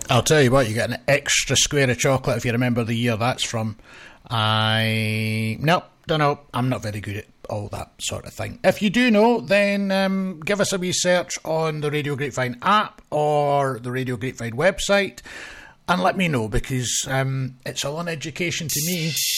I'll tell you what, you get an extra square of chocolate if you remember the year that's from. No, don't know. I'm not very good at all that sort of thing. If you do know, then give us a wee search on the Radio Grapevine app or the Radio Grapevine website and let me know, because it's all an education to me.